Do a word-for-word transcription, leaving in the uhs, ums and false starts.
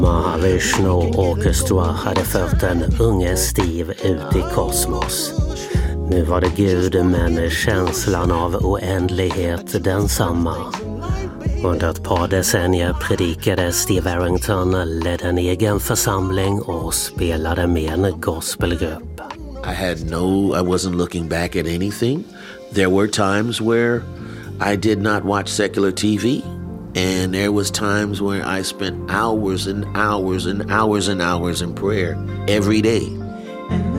Mahavishnu Orchestra hade fört den unge Steve ut i kosmos. Nu var det Gud, men känslan av oändlighet densamma. Under ett par decennier predikade Steve Arrington, ledde en egen församling och spelade med en gospelgrupp. I had no, I wasn't looking back at anything. There were times where I did not watch secular T V. And there was times where I spent hours and hours and hours and hours in prayer every day.